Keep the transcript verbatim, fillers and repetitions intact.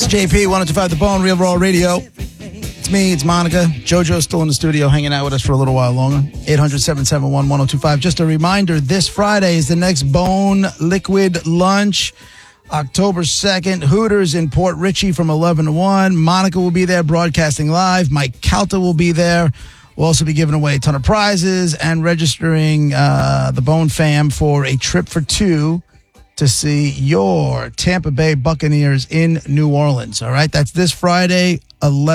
It's J P, one oh two point five The Bone, Real Raw Radio. It's me, it's Monica. JoJo's still in the studio hanging out with us for a little while longer. eight hundred, seven seven one, one oh two five. Just a reminder, this Friday is the next Bone Liquid Lunch. October second, Hooters in Port Richey from eleven to one. Monica will be there broadcasting live. Mike Calta will be there. We'll also be giving away a ton of prizes and registering uh, the Bone fam for a trip for two to see your Tampa Bay Buccaneers in New Orleans. All right, that's this Friday, eleven